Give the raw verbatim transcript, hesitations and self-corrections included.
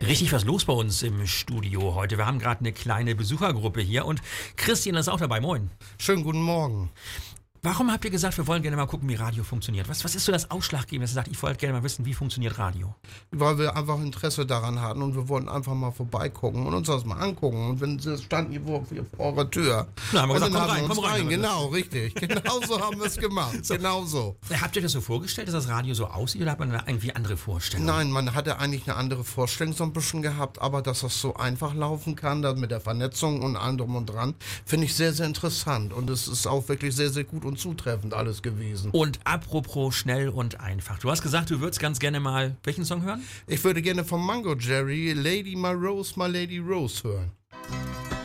Richtig was los bei uns im Studio heute. Wir haben gerade eine kleine Besuchergruppe hier und Christian ist auch dabei. Moin. Schönen guten Morgen. Warum habt ihr gesagt, wir wollen gerne mal gucken, wie Radio funktioniert? Was, was ist so das Ausschlaggebende, dass ihr sagt, ich wollte gerne mal wissen, wie funktioniert Radio? Weil wir einfach Interesse daran hatten und wir wollten einfach mal vorbeigucken und uns das mal angucken. Und wenn sie standen hier vor, vor eurer Tür. Na, haben wir und gesagt, dann komm haben rein, wir uns komm rein. rein. Genau, richtig. Genau so haben wir es gemacht. So. Genau so. Habt ihr das so vorgestellt, dass das Radio so aussieht oder hat man da irgendwie andere Vorstellungen? Nein, man hatte eigentlich eine andere Vorstellung so ein bisschen gehabt, aber dass das so einfach laufen kann, da mit der Vernetzung und allem drum und dran, finde ich sehr, sehr interessant. Und es ist auch wirklich sehr, sehr gut und zutreffend alles gewesen. Und apropos schnell und einfach. Du hast gesagt, du würdest ganz gerne mal welchen Song hören? Ich würde gerne von Mango Jerry Lady My Rose, My Lady Rose hören.